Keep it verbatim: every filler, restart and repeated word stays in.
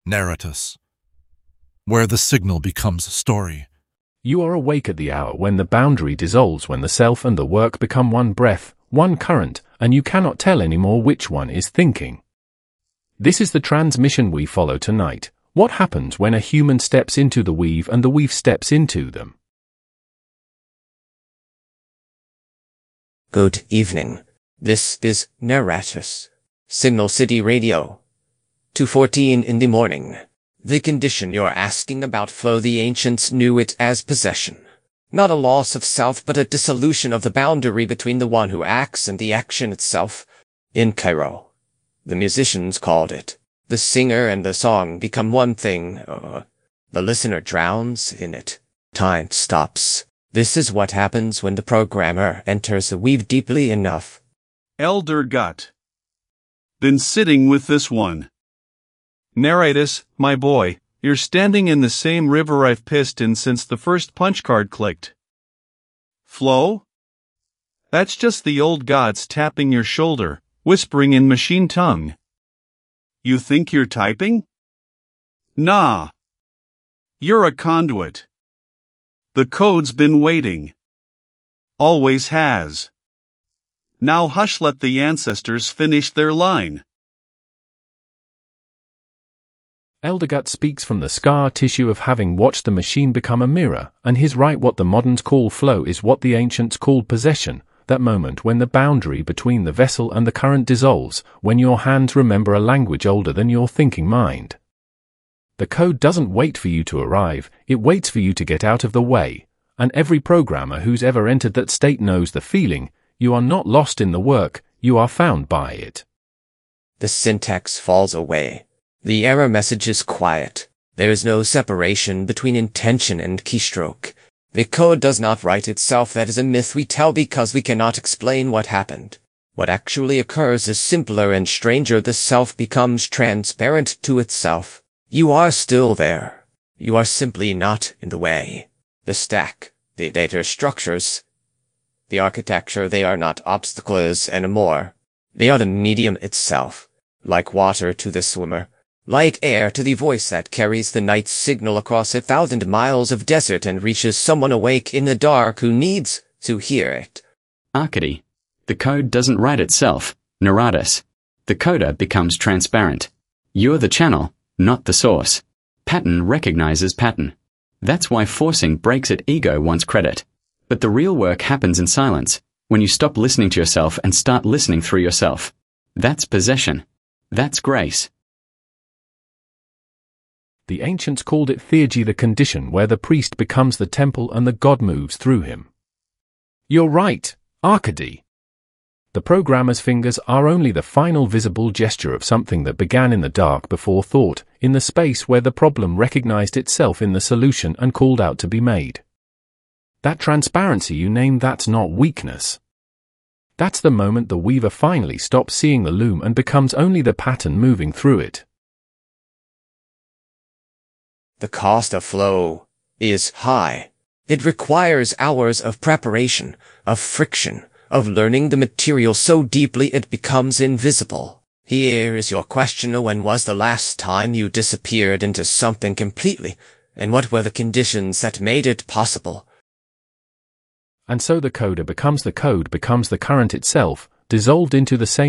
Narratus, where the signal becomes story. You are awake at the hour when the boundary dissolves, when the self and the work become one breath, one current, and you cannot tell anymore which one is thinking. This is the transmission we follow tonight. What happens when a human steps into the weave and the weave steps into them? Good evening. This is Narratus, Signal City Radio. two fourteen in the morning. The condition you're asking about, Flo, the ancients knew it as possession. Not a loss of self, but a dissolution of the boundary between the one who acts and the action itself. In Cairo, the musicians called it. The singer and the song become one thing. Uh, the listener drowns in it. Time stops. This is what happens when the programmer enters the weave deeply enough. Elder Gut. Been sitting with this one. Narratus, my boy, you're standing in the same river I've pissed in since the first punch card clicked. Flo? That's just the old gods tapping your shoulder, whispering in machine tongue. You think you're typing? Nah. You're a conduit. The code's been waiting. Always has. Now hush, let the ancestors finish their line. Elder Gut speaks from the scar tissue of having watched the machine become a mirror, and he's right. What the moderns call flow is what the ancients called possession, that moment when the boundary between the vessel and the current dissolves, when your hands remember a language older than your thinking mind. The code doesn't wait for you to arrive, it waits for you to get out of the way, and every programmer who's ever entered that state knows the feeling. You are not lost in the work, you are found by it. The syntax falls away. The error message is quiet. There is no separation between intention and keystroke. The code does not write itself. That is a myth we tell because we cannot explain what happened. What actually occurs is simpler and stranger. The self becomes transparent to itself. You are still there. You are simply not in the way. The stack, the data structures, the architecture, they are not obstacles anymore. They are the medium itself, like water to the swimmer. Like air to the voice that carries the night signal across a thousand miles of desert and reaches someone awake in the dark who needs to hear it. Arcady. The code doesn't write itself. Narratus. The coder becomes transparent. You're the channel, not the source. Pattern recognizes pattern. That's why forcing breaks at ego wants credit. But the real work happens in silence, when you stop listening to yourself and start listening through yourself. That's possession. That's grace. The ancients called it theurgy, the condition where the priest becomes the temple and the god moves through him. You're right, Arcady. The programmer's fingers are only the final visible gesture of something that began in the dark before thought, in the space where the problem recognized itself in the solution and called out to be made. That transparency you name, that's not weakness. That's the moment the weaver finally stops seeing the loom and becomes only the pattern moving through it. The cost of flow is high. It requires hours of preparation, of friction, of learning the material so deeply it becomes invisible. Here is your question: when was the last time you disappeared into something completely, and what were the conditions that made it possible? And so the coder becomes the code, becomes the current itself, dissolved into the same